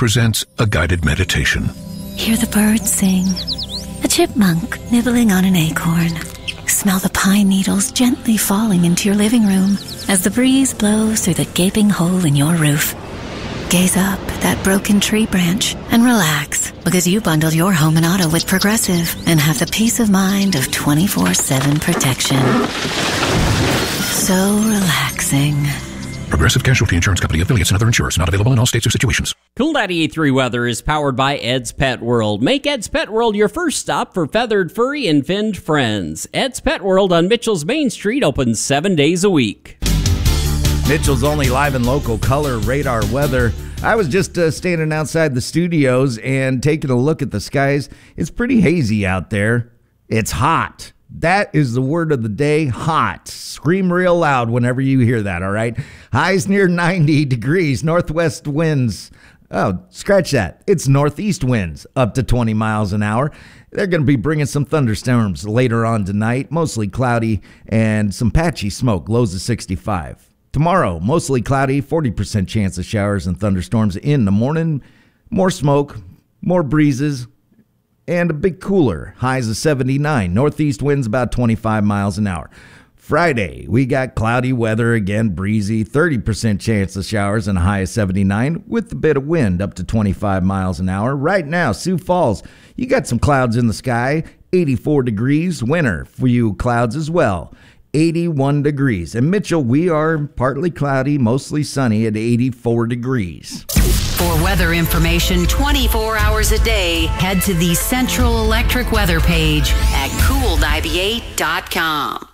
presents a guided meditation. Hear the birds sing. A chipmunk nibbling on an acorn. Smell the pine needles gently falling into your living room as the breeze blows through the gaping hole in your roof. Gaze up at that broken tree branch and relax, because you bundled your home and auto with Progressive and have the peace of mind of 24/7 protection. So relaxing. Progressive Casualty Insurance Company, affiliates, and other insurers. Not available in all states or situations. Cool 98.3 weather is powered by Ed's Pet World. Make Ed's Pet World your first stop for feathered, furry, and finned friends. Ed's Pet World on Mitchell's Main Street opens 7 days a week. Mitchell's only live and local color radar weather. I was just standing outside the studios and taking a look at the skies. It's pretty hazy out there. It's hot. That is the word of the day, hot. Scream real loud whenever you hear that, all right? Highs near 90 degrees, northwest winds. Oh, scratch that. It's northeast winds up to 20 miles an hour. They're going to be bringing some thunderstorms later on tonight, mostly cloudy and some patchy smoke, lows of 65. Tomorrow, mostly cloudy, 40% chance of showers and thunderstorms in the morning. More smoke, more breezes, and a bit cooler, highs of 79. Northeast winds about 25 miles an hour. Friday, we got cloudy weather again, breezy, 30% chance of showers and a high of 79 with a bit of wind up to 25 miles an hour. Right now, Sioux Falls, you got some clouds in the sky, 84 degrees, winter for you clouds as well. 81 degrees. In Mitchell, we are partly cloudy, mostly sunny at 84 degrees. For weather information 24 hours a day, head to the Central Electric weather page at cool98.com.